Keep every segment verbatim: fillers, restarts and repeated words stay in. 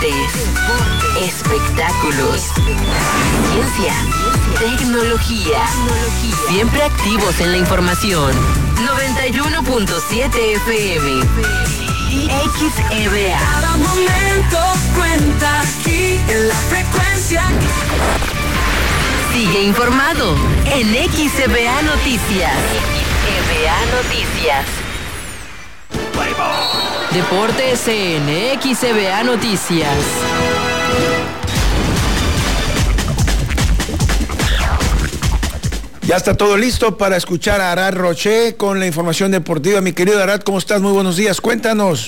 Deportes, espectáculos, ciencia, tecnología, siempre activos en la información. noventa y uno punto siete F M y X E V A. Cada momento cuenta aquí en la frecuencia. Sigue informado en X E V A Noticias. X E V A Noticias. Deportes en X E V A Noticias. Ya está todo listo para escuchar a Arad Roché con la información deportiva. Mi querido Arad, ¿cómo estás? Muy buenos días, cuéntanos.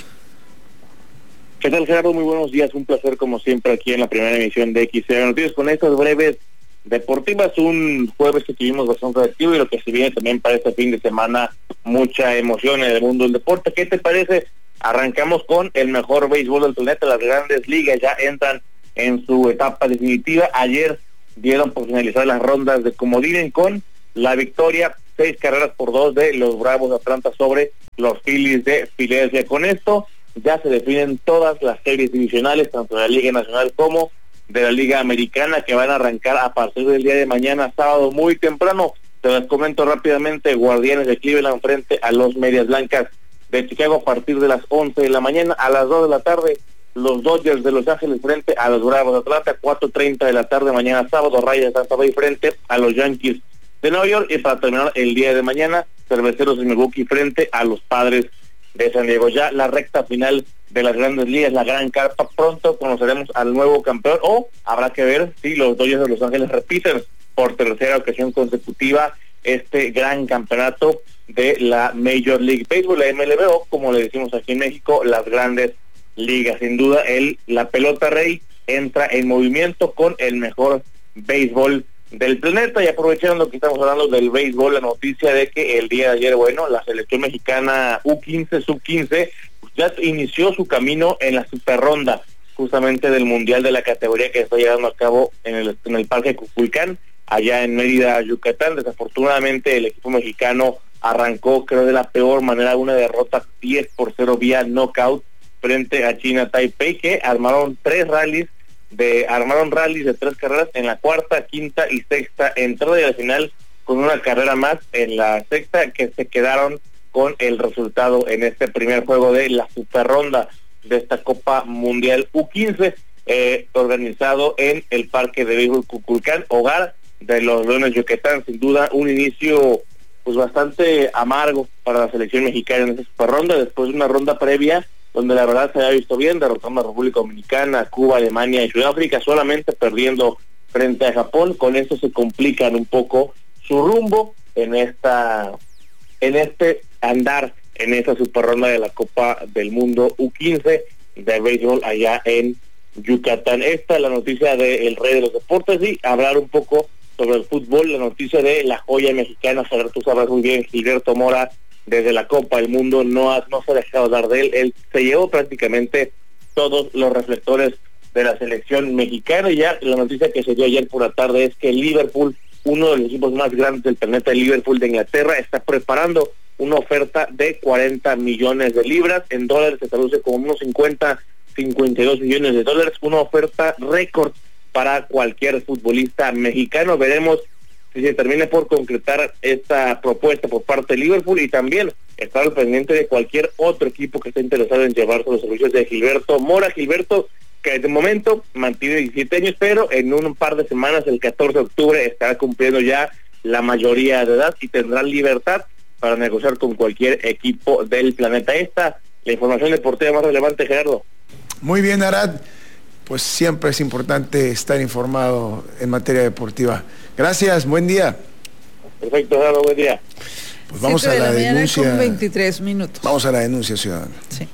¿Qué tal, Gerardo? Muy buenos días, un placer como siempre aquí en la primera emisión de X E V A Noticias con estas breves deportivas. Un jueves que tuvimos bastante activo y lo que se viene también para este fin de semana, mucha emoción en el mundo del deporte. ¿Qué te parece? Arrancamos con el mejor béisbol del planeta. Las grandes ligas ya entran en su etapa definitiva. Ayer dieron por finalizar las rondas de comodín con la victoria, seis carreras por dos de los Bravos de Atlanta sobre los Phillies de Filadelfia. Con esto ya se definen todas las series divisionales, tanto de la Liga Nacional como de la Liga Americana, que van a arrancar a partir del día de mañana, sábado, muy temprano. Te las comento rápidamente. Guardianes de Cleveland frente a los Medias Blancas de Chicago a partir de las once de la mañana. A las dos de la tarde, los Dodgers de Los Ángeles frente a los Bravos de Atlanta. Cuatro treinta de la tarde mañana sábado, Rayas de Tampa Bay frente a los Yankees de Nueva York. Y para terminar el día de mañana, Cerveceros de Milwaukee frente a los Padres de San Diego. Ya la recta final de las grandes ligas, la gran carpa. Pronto conoceremos al nuevo campeón, o habrá que ver si los Dodgers de Los Ángeles repiten por tercera ocasión consecutiva este gran campeonato de la Major League Baseball, la M L B, o como le decimos aquí en México, las grandes ligas. Sin duda, el la pelota rey entra en movimiento con el mejor béisbol del planeta. Y aprovechando que estamos hablando del béisbol, la noticia de que el día de ayer, bueno, la selección mexicana U quince, sub quince, ya inició su camino en la super ronda justamente del mundial de la categoría que está llevando a cabo en el, en el Parque Cuculcán, allá en Mérida, Yucatán. Desafortunadamente el equipo mexicano arrancó, creo, de la peor manera, una derrota diez por cero vía knockout frente a China Taipei, que armaron tres rallies de armaron rallies de tres carreras en la cuarta, quinta y sexta entrada, y al final con una carrera más en la sexta, que se quedaron con el resultado en este primer juego de la super ronda de esta Copa Mundial U quince, eh, organizado en el Parque de Béisbol Cuculcán, hogar de los Leones Yucatán. Sin duda un inicio pues bastante amargo para la selección mexicana en esta super ronda, después de una ronda previa donde la verdad se había visto bien, derrotando a República Dominicana, Cuba, Alemania y Sudáfrica, solamente perdiendo frente a Japón. Con esto se complican un poco su rumbo en esta en este andar en esta super ronda de la Copa del Mundo U quince de béisbol allá en Yucatán. Esta es la noticia del rey de los deportes, y hablar un poco sobre el fútbol, la noticia de la joya mexicana. Tú sabrás muy bien, Gilberto Mora, desde la Copa del Mundo no ha, no se ha dejado dar de él. Él se llevó prácticamente todos los reflectores de la selección mexicana. Y ya la noticia que se dio ayer por la tarde es que el Liverpool, uno de los equipos más grandes del planeta, el Liverpool de Inglaterra, está preparando una oferta de cuarenta millones de libras. En dólares se traduce como unos cincuenta, cincuenta y dos millones de dólares, una oferta récord para cualquier futbolista mexicano. Veremos si se termine por concretar esta propuesta por parte de Liverpool, y también estar al pendiente de cualquier otro equipo que esté interesado en llevarse los servicios de Gilberto Mora. Gilberto, que de momento mantiene diecisiete años, pero en un par de semanas, el catorce de octubre, estará cumpliendo ya la mayoría de edad y tendrá libertad para negociar con cualquier equipo del planeta. Esta, la información deportiva más relevante, Gerardo. Muy bien, Arad. Pues siempre es importante estar informado en materia deportiva. Gracias, buen día. Perfecto, Gerardo, buen día. Pues vamos a la, la denuncia. Con veintitrés minutos. Vamos a la denuncia ciudadana. Sí.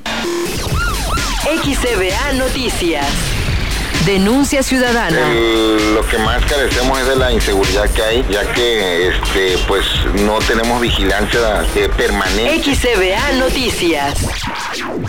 X E V A Noticias. Denuncia ciudadana. El, lo que más carecemos es de la inseguridad que hay, ya que este pues no tenemos vigilancia eh, permanente. X E V A Noticias.